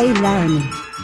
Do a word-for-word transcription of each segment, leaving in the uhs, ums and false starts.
Soy Laramie.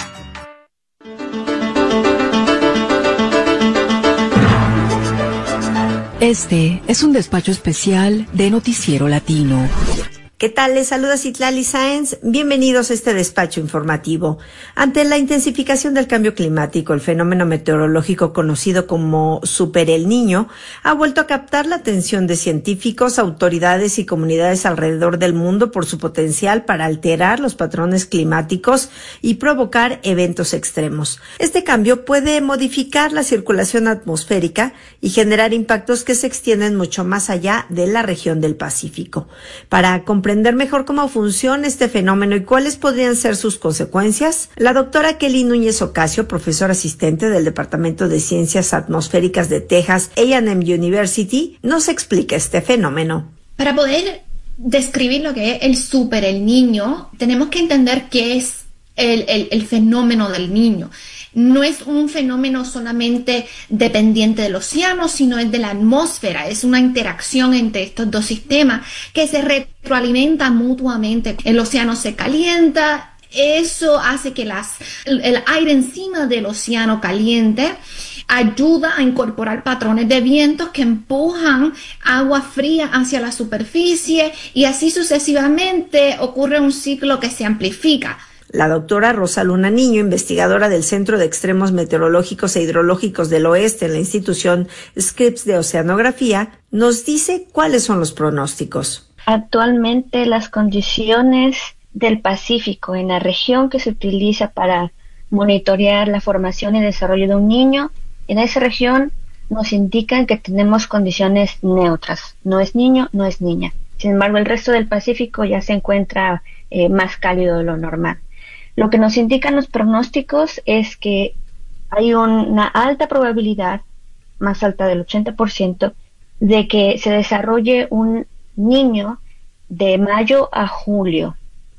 Este es un despacho especial de Noticiero Latino. ¿Qué tal? Les saluda Citlali Sáenz. Bienvenidos a este despacho informativo. Ante la intensificación del cambio climático, el fenómeno meteorológico conocido como Super El Niño ha vuelto a captar la atención de científicos, autoridades y comunidades alrededor del mundo por su potencial para alterar los patrones climáticos y provocar eventos extremos. Este cambio puede modificar la circulación atmosférica y generar impactos que se extienden mucho más allá de la región del Pacífico. Para comprender mejor cómo funciona este fenómeno y cuáles podrían ser sus consecuencias, la doctora Kelly Núñez Ocasio, profesora asistente del Departamento de Ciencias Atmosféricas de Texas A and M University, nos explica este fenómeno. Para poder describir lo que es el Super El Niño, tenemos que entender qué es el, el, el fenómeno del Niño. No es un fenómeno solamente dependiente del océano, sino es de la atmósfera. Es una interacción entre estos dos sistemas que se retroalimentan mutuamente. El océano se calienta, eso hace que las, el, el aire encima del océano caliente ayuda a incorporar patrones de vientos que empujan agua fría hacia la superficie y así sucesivamente ocurre un ciclo que se amplifica. La doctora Rosa Luna Niño, investigadora del Centro de Extremos Meteorológicos e Hidrológicos del Oeste en la institución Scripps de Oceanografía, nos dice cuáles son los pronósticos. Actualmente las condiciones del Pacífico en la región que se utiliza para monitorear la formación y desarrollo de un niño, en esa región nos indican que tenemos condiciones neutras. No es niño, no es niña. Sin embargo, el resto del Pacífico ya se encuentra eh, más cálido de lo normal. Lo que nos indican los pronósticos es que hay una alta probabilidad, más alta del ochenta por ciento, de que se desarrolle un niño de mayo a julio.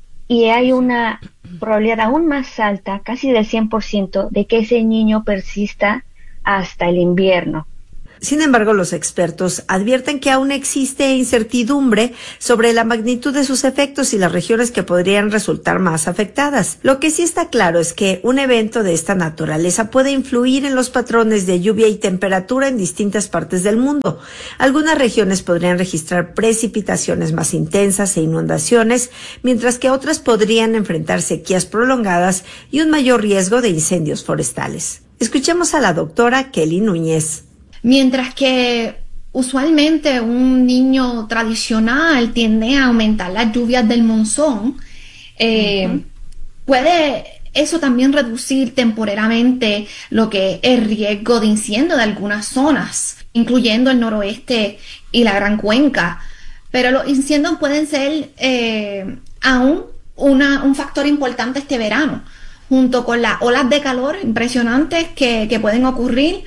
Y hay una probabilidad aún más alta, casi del cien por ciento, de que ese niño persista hasta el invierno. Sin embargo, los expertos advierten que aún existe incertidumbre sobre la magnitud de sus efectos y las regiones que podrían resultar más afectadas. Lo que sí está claro es que un evento de esta naturaleza puede influir en los patrones de lluvia y temperatura en distintas partes del mundo. Algunas regiones podrían registrar precipitaciones más intensas e inundaciones, mientras que otras podrían enfrentar sequías prolongadas y un mayor riesgo de incendios forestales. Escuchemos a la doctora Kelly Núñez. Mientras que usualmente un niño tradicional tiende a aumentar las lluvias del monzón, eh, uh-huh. puede eso también reducir temporalmente lo que es el riesgo de incendio de algunas zonas, incluyendo el noroeste y la Gran Cuenca. Pero los incendios pueden ser eh, aún una, un factor importante este verano, junto con las olas de calor impresionantes que, que pueden ocurrir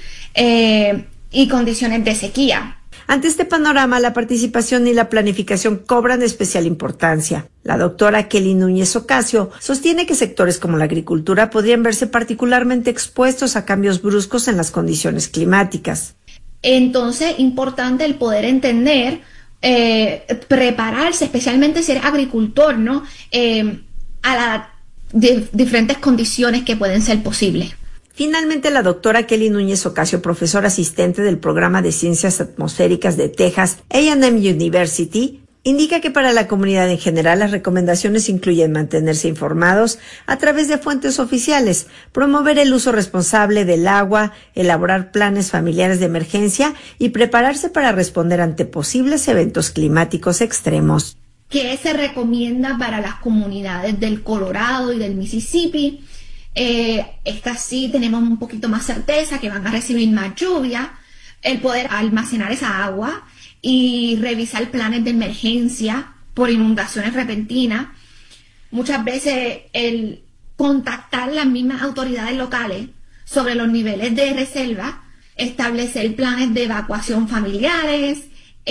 eh, y condiciones de sequía. Ante este panorama, la participación y la planificación cobran especial importancia. La doctora Kelly Núñez Ocasio sostiene que sectores como la agricultura podrían verse particularmente expuestos a cambios bruscos en las condiciones climáticas. Entonces, importante el poder entender, eh, prepararse, especialmente si eres agricultor, ¿no? Eh, a las di- diferentes condiciones que pueden ser posibles. Finalmente, la doctora Kelly Núñez Ocasio, profesora asistente del Programa de Ciencias Atmosféricas de Texas A and M University, indica que para la comunidad en general las recomendaciones incluyen mantenerse informados a través de fuentes oficiales, promover el uso responsable del agua, elaborar planes familiares de emergencia y prepararse para responder ante posibles eventos climáticos extremos. ¿Qué se recomienda para las comunidades del Colorado y del Mississippi? Eh, estas sí tenemos un poquito más certeza que van a recibir más lluvia, el poder almacenar esa agua y revisar planes de emergencia por inundaciones repentinas. Muchas veces el contactar las mismas autoridades locales sobre los niveles de reserva, establecer planes de evacuación familiares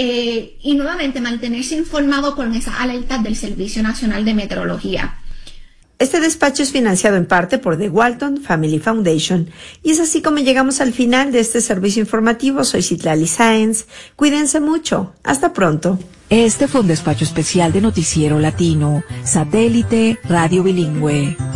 eh, y nuevamente mantenerse informado con esas alertas del Servicio Nacional de Meteorología. Este despacho es financiado en parte por The Walton Family Foundation y es así como llegamos al final de este servicio informativo. Soy Citlali Sáenz. Cuídense mucho. Hasta pronto. Este fue un despacho especial de Noticiero Latino, Satélite Radio Bilingüe.